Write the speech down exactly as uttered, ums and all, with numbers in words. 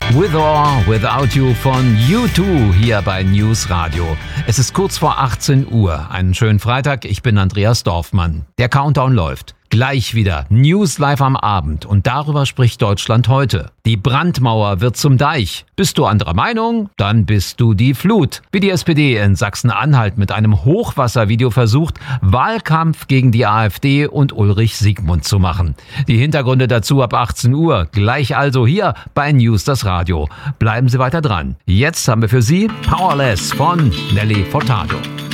With or Without You von U zwei hier bei News Radio. Es ist kurz vor achtzehn Uhr. Einen schönen Freitag, ich bin Andreas Dorfmann. Der Countdown läuft. Gleich wieder News live am Abend und darüber spricht Deutschland heute. Die Brandmauer wird zum Deich. Bist du anderer Meinung? Dann bist du die Flut. Wie die S P D in Sachsen-Anhalt mit einem Hochwasservideo versucht, Wahlkampf gegen die AfD und Ulrich Siegmund zu machen. Die Hintergründe dazu ab achtzehn Uhr. Gleich also hier bei News das Radio. Bleiben Sie weiter dran. Jetzt haben wir für Sie Powerless von Nelly Furtado.